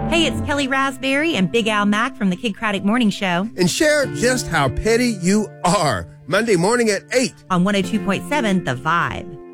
Hey, it's Kelly Raspberry and Big Al Mack from the Kid Craddock Morning Show. And share just how petty you are. Monday morning at 8. On 102.7 The Vibe.